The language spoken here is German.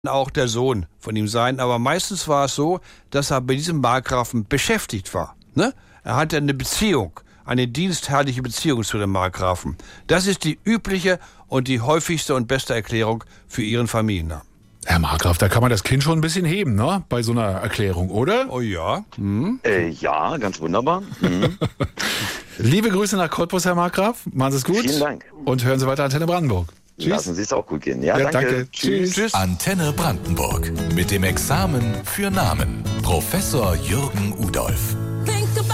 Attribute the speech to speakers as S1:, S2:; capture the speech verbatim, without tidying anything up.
S1: auch der Sohn von ihm sein, aber meistens war es so, dass er bei diesem Markgrafen beschäftigt war. Ne? Er hatte eine Beziehung, eine dienstherrliche Beziehung zu dem Markgrafen. Das ist die übliche und die häufigste und beste Erklärung für ihren Familiennamen.
S2: Herr Markgraf, da kann man das Kind schon ein bisschen heben, ne? Bei so einer Erklärung, oder?
S1: Oh ja.
S3: Mhm. Äh, ja, ganz wunderbar. Mhm.
S2: Liebe Grüße nach Cottbus, Herr Markgraf. Machen Sie es gut.
S3: Vielen Dank.
S2: Und hören Sie weiter Antenne Brandenburg. Tschüss.
S3: Lassen Sie es auch gut gehen. Ja,
S2: Ja,
S3: danke.
S2: danke.
S3: Tschüss.
S2: Tschüss.
S4: Antenne Brandenburg. Mit dem Examen für Namen. Professor Jürgen Udolph.